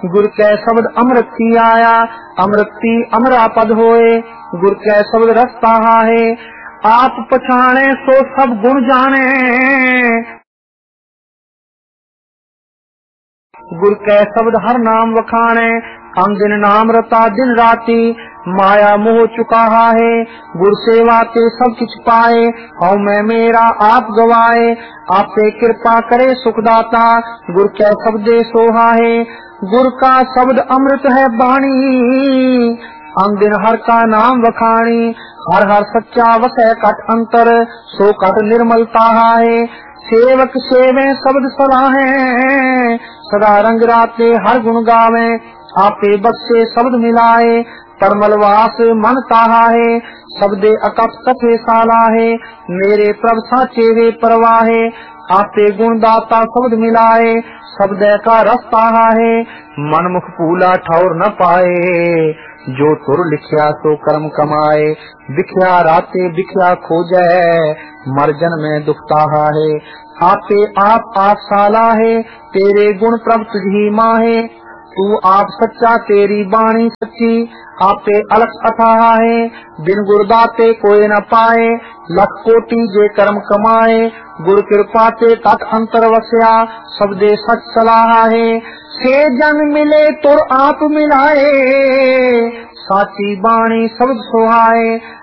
गुर कै शब्द अमृत की आया, अमृत की अमरा पद होए। गुर कै शब्द रस पाहा है, आप पछाणे सो सब गुण जाने। गुर कै शब्द हर नाम वखाणे, अंगिन नाम रता दिन राती। माया मोह चुकाहा है, गुर सेवा ते सब किछ पाए। हऊँ मैं मेरा आप गवाए, आपे कृपा करे सुखदाता। गुर कै शब्दे सोहा है, गुर का शब्द अमृत है बाणी। अंगिन हर का नाम वखाणी, हर हर सच्चा वसै कट अंतर। सो कट निर्मलता है, सेवक सेवे शब्द सलाहे। सदा रंग राते हर गुण गावे, आपे बख्शे शब्द मिलाए। परमलवास मन ताहा है, शब्दे अकप कथे साला है। मेरे प्रभ साचे वे परवाहे, आपे गुण दाता शब्द मिलाए। शब्द का रस ताहा है, मन मुख फूला ठौर न पाए। जो तुर लिखिया सो कर्म कमाए। बिख्या राते बिख्या खोजै, मर्जन में दुख ताहा है। आपे आप साला है, तेरे गुण प्रभ तुझी माहे। तू आप सच्चा तेरी बाणी सच्ची, आपे अलख अथाहा है। बिन गुरदाते कोई न पाए, लख कोटि जे कर्म कमाए। गुर कृपा ते तट अंतर वस्या, सबदे सच सलाहा है। से जन मिले तुर आप मिलाए, साची बाणी शब्द सुहाए।